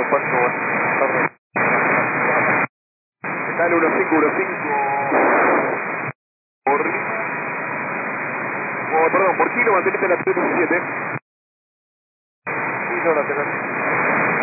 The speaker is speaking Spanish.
aeropuerto. Dale 1515 por... perdón, por kilo mantenete la 317. Kilo lateral.